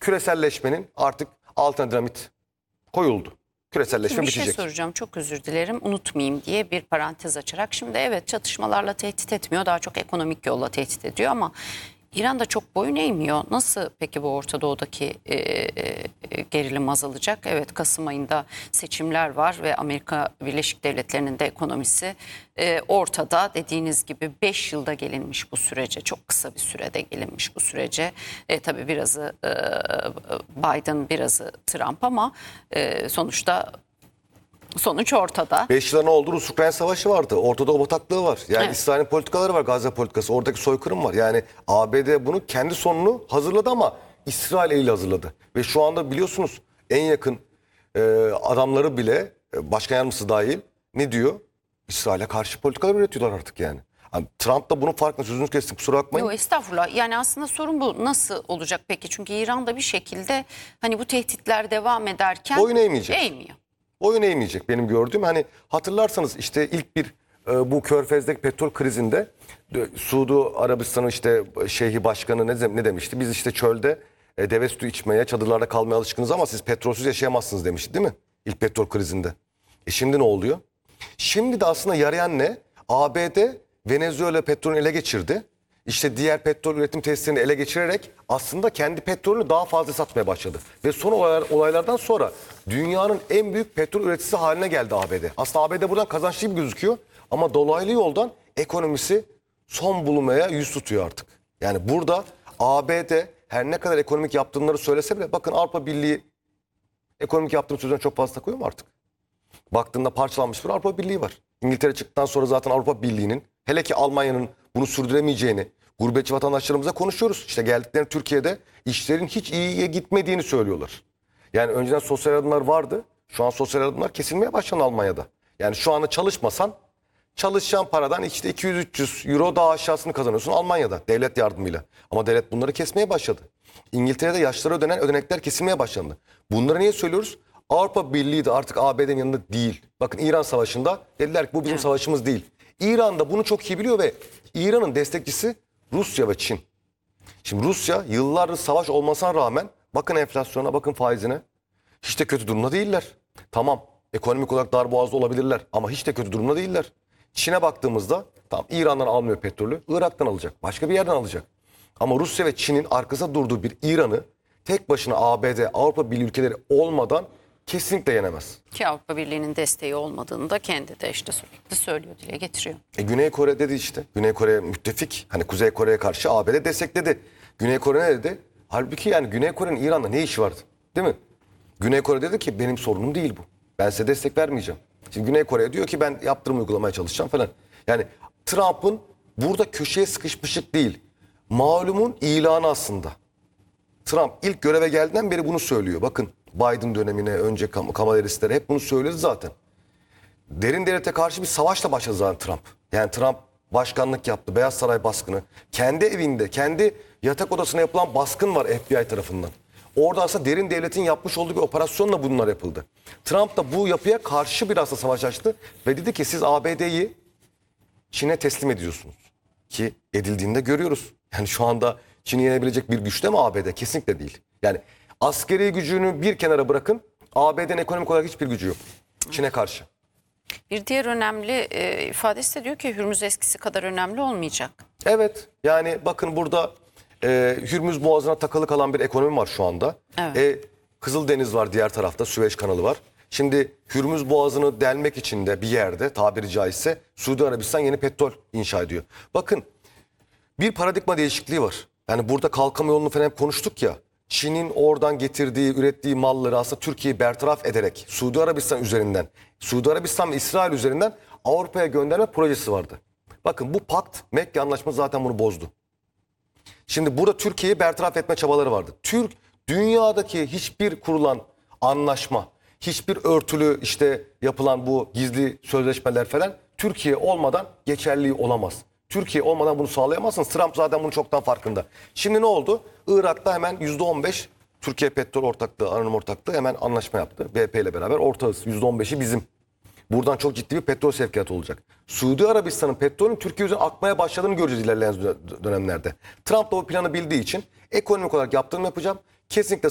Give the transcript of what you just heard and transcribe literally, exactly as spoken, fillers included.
küreselleşmenin artık altına dinamit koyuldu. Küreselleşme Bir bitecek. şey soracağım, çok özür dilerim, unutmayayım diye bir parantez açarak. Şimdi evet, çatışmalarla tehdit etmiyor, daha çok ekonomik yolla tehdit ediyor ama İran da çok boyun eğmiyor. Nasıl peki bu Orta Doğu'daki e, e, gerilim azalacak? Evet, Kasım ayında seçimler var ve Amerika Birleşik Devletleri'nin de ekonomisi e, ortada. Dediğiniz gibi beş yılda gelinmiş bu sürece, çok kısa bir sürede gelinmiş bu sürece. E, tabii birazı e, Biden, birazı Trump ama e, sonuçta sonuç ortada. beş yılda ne oldu? Rus-Ukrayna savaşı vardı. Ortada o bataklığı var. Yani Evet. İsrail'in politikaları var. Gazze politikası. Oradaki soykırım var. Yani A B D bunu kendi sonunu hazırladı ama İsrail eliyle hazırladı. Ve şu anda biliyorsunuz en yakın e, adamları bile e, başkan yardımcısı dahil ne diyor? İsrail'e karşı politikalar üretiyorlar artık yani. Hani Trump da bunun farkında. Sözünüzü kestim, kusura bakmayın. Yok estağfurullah. Yani aslında sorun bu. Nasıl olacak peki? Çünkü İran'da bir şekilde hani bu tehditler devam ederken Boyun eğmeyecek. eğmiyor. Boyun eğmeyecek benim gördüğüm. Hani hatırlarsanız işte ilk bir e, bu Körfez'deki petrol krizinde e, Suudi Arabistan'ın işte şeyhi başkanı ne, ne demişti? Biz işte çölde e, deve sütü içmeye, çadırlarda kalmaya alışkınız ama siz petrolsüz yaşayamazsınız demişti değil mi? İlk petrol krizinde. E şimdi ne oluyor? Şimdi de aslında yarayan ne? A B D Venezuela petrolünü ele geçirdi. İşte diğer petrol üretim tesislerini ele geçirerek aslında kendi petrolünü daha fazla satmaya başladı. Ve son olaylar, olaylardan sonra dünyanın en büyük petrol üreticisi haline geldi A B D. Aslında A B D buradan kazançlı gibi gözüküyor ama dolaylı yoldan ekonomisi son bulmaya yüz tutuyor artık. Yani burada A B D her ne kadar ekonomik yaptırımları söylese bile bakın Avrupa Birliği ekonomik yaptırım sözüne çok fazla takıyor mu artık? Baktığında parçalanmış bir Avrupa Birliği var. İngiltere çıktıktan sonra zaten Avrupa Birliği'nin, hele ki Almanya'nın bunu sürdüremeyeceğini gurbetçi vatandaşlarımıza konuşuyoruz. İşte geldikleri Türkiye'de işlerin hiç iyiye gitmediğini söylüyorlar. Yani önceden sosyal yardımlar vardı. Şu an sosyal yardımlar kesilmeye başlandı Almanya'da. Yani şu anda çalışmasan çalışacağın paradan işte iki yüz üç yüz euro daha aşağısını kazanıyorsun Almanya'da devlet yardımıyla. Ama devlet bunları kesmeye başladı. İngiltere'de yaşlara ödenen ödenekler kesilmeye başlandı. Bunları niye söylüyoruz? Avrupa Birliği de artık A B D'nin yanında değil. Bakın İran Savaşı'nda dediler ki bu bizim savaşımız değil. İran da bunu çok iyi biliyor ve İran'ın destekçisi Rusya ve Çin. Şimdi Rusya yıllardır savaş olmasına rağmen bakın enflasyona, bakın faizine hiç de kötü durumda değiller. Tamam ekonomik olarak darboğazda olabilirler ama hiç de kötü durumda değiller. Çin'e baktığımızda tamam İran'dan almıyor petrolü, Irak'tan alacak, başka bir yerden alacak. Ama Rusya ve Çin'in arkasında durduğu bir İran'ı tek başına A B D, Avrupa Birliği ülkeleri olmadan kesinlikle yenemez. Ki Avrupa Birliği'nin desteği olmadığını da kendi de işte sürekli söylüyor, dile getiriyor. E Güney Kore dedi işte. Güney Kore müttefik. Hani Kuzey Kore'ye karşı A B D destekledi. Güney Kore ne dedi? Halbuki yani Güney Kore'nin İran'la ne işi vardı? Değil mi? Güney Kore dedi ki benim sorunum değil bu. Ben size destek vermeyeceğim. Şimdi Güney Kore diyor ki ben yaptırım uygulamaya çalışacağım falan. Yani Trump'ın burada köşeye sıkışmışlık değil. Malumun ilanı aslında. Trump ilk göreve geldiğinden beri bunu söylüyor. Bakın Biden dönemine, önce Kam- Kamala Harris'lere hep bunu söyledi zaten. Derin devlete karşı bir savaşla başladı zaten Trump. Yani Trump başkanlık yaptı, Beyaz Saray baskını. Kendi evinde, kendi yatak odasına yapılan baskın var F B I tarafından. Orada aslında derin devletin yapmış olduğu bir operasyonla bunlar yapıldı. Trump da bu yapıya karşı biraz da savaş açtı ve dedi ki siz A B D'yi Çin'e teslim ediyorsunuz. Ki edildiğinde görüyoruz. Yani şu anda Çin'i yenebilecek bir güçte mi A B D? Kesinlikle değil. Yani askeri gücünü bir kenara bırakın. A B D'nin ekonomik olarak hiçbir gücü yok Çin'e karşı. Bir diğer önemli e, ifadesi de diyor ki Hürmüz eskisi kadar önemli olmayacak. Evet yani bakın burada e, Hürmüz Boğazı'na takılı kalan bir ekonomi var şu anda. Evet. E, Kızıldeniz var diğer tarafta, Süveyş kanalı var. Şimdi Hürmüz Boğazı'nı delmek için de bir yerde tabiri caizse Suudi Arabistan yeni petrol inşa ediyor. Bakın bir paradigma değişikliği var. Yani burada kalkınma yolunu falan hep konuştuk ya. Çin'in oradan getirdiği, ürettiği malları aslında Türkiye'yi bertaraf ederek Suudi Arabistan üzerinden, Suudi Arabistan ve İsrail üzerinden Avrupa'ya gönderme projesi vardı. Bakın bu pakt, Mekke Anlaşması zaten bunu bozdu. Şimdi burada Türkiye'yi bertaraf etme çabaları vardı. Türk dünyadaki hiçbir kurulan anlaşma, hiçbir örtülü işte yapılan bu gizli sözleşmeler falan Türkiye olmadan geçerli olamaz. Türkiye olmadan bunu sağlayamazsınız. Trump zaten bunun çoktan farkında. Şimdi ne oldu? Irak'ta hemen yüzde on beş Türkiye Petrol Ortaklığı, Anonim Ortaklığı hemen anlaşma yaptı. B P ile beraber ortağız. yüzde on beşi bizim. Buradan çok ciddi bir petrol sevkiyatı olacak. Suudi Arabistan'ın petrolün Türkiye üzerine akmaya başladığını göreceğiz ilerleyen dönemlerde. Trump da bu planı bildiği için ekonomik olarak yaptırım yapacağım. Kesinlikle